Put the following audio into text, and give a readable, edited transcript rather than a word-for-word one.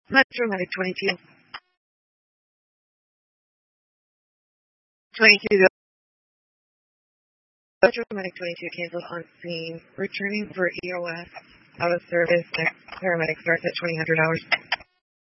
Metromedic 22. 22. Metromedic 22 canceled on scene. Returning for EOS out of service. Next paramedic starts at $2,000.